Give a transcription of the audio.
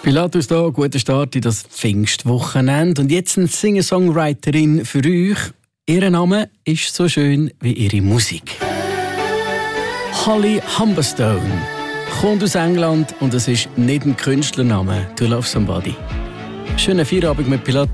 Pilatus da, guter Start in das Pfingstwochenende. Und jetzt eine Singer-Songwriterin für euch. Ihr Name ist so schön wie ihre Musik. Holly Humberstone kommt aus England und es ist nicht ein Künstlername. To Love Somebody. Schönen Feierabend mit Pilatus.